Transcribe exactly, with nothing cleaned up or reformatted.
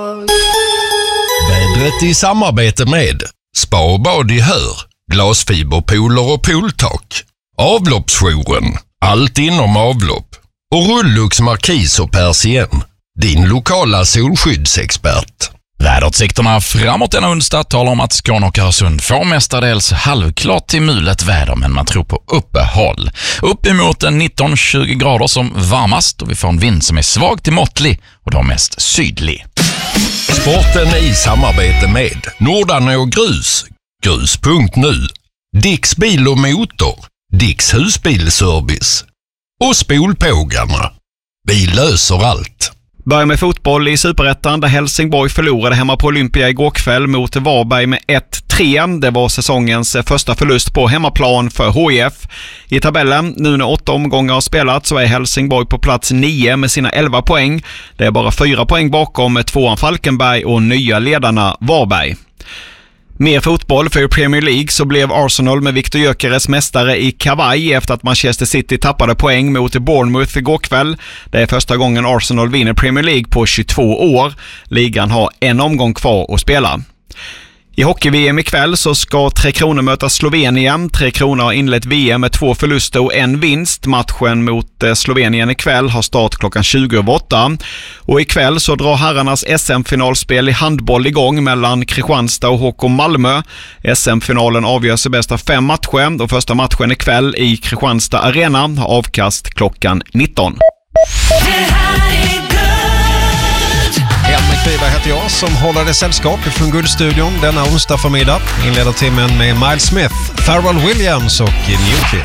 Vädret i samarbete med Spa och bad i Hör, glasfiberpooler och pooltak, Avloppsjouren, allt inom avlopp och Rullux Markis och Persien, din lokala solskyddsexpert. Väderutsikterna framåt denna onsdag talar om att Skåne och Öresund får mestadels halvklart till mulet väder, men man tror på uppehåll. Uppemot nitton tjugo grader som varmast, och vi får en vind som är svag till måttlig och då mest sydlig. Sporten i samarbete med Nordarne och Grus, grus punkt nu, Dicks bil och motor, Dicks husbilservice och Spolpågarna. Vi löser allt. Börjar med fotboll i Superettan där Helsingborg förlorade hemma på Olympia igår kväll mot Varberg med ett tre. Det var säsongens första förlust på hemmaplan för H I F. I tabellen, nu när åtta omgångar har spelat, så är Helsingborg på plats nio med sina elva poäng. Det är bara fyra poäng bakom tvåan Falkenberg och nya ledarna Varberg. Mer fotboll för Premier League, så blev Arsenal med Victor Gyökeres mästare i kavaj efter att Manchester City tappade poäng mot Bournemouth igår kväll. Det är första gången Arsenal vinner Premier League på tjugotvå år. Ligan har en omgång kvar att spela. I hockey-V M ikväll så ska Tre Kronor möta Slovenien. Tre Kronor har inlett V M med två förluster och en vinst. Matchen mot Slovenien ikväll har start klockan tjugo över åtta. Och ikväll så drar herrarnas S M-finalspel i handboll igång mellan Kristianstad och H K Malmö. S M-finalen avgörs i bästa fem matcher. Och första matchen ikväll i Kristianstad Arena har avkast klockan nitton. Helmut Kviberg heter jag som håller det sällskap från Guldstudion denna onsdag förmiddag. Inleder timmen med Miles Smith, Pharrell Williams och New Kid.